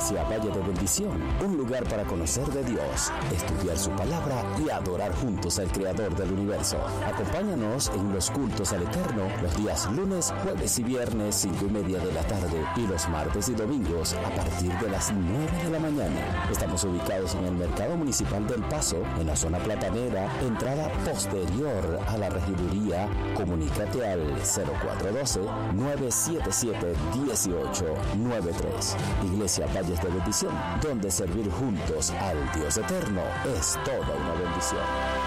Iglesia Valle de Bendición, un lugar para conocer de Dios, estudiar su palabra y adorar juntos al Creador del universo. Acompáñanos en los cultos al Eterno los días lunes, jueves y viernes 5:30 de la tarde y los martes y domingos a partir de las 9 de la mañana. Estamos ubicados en el Mercado Municipal del Paso, en la zona platanera, entrada posterior a la regiduría. Comunícate al 0412-977-1893. Iglesia Valles de Bendición, donde servir juntos al Dios eterno es toda una bendición.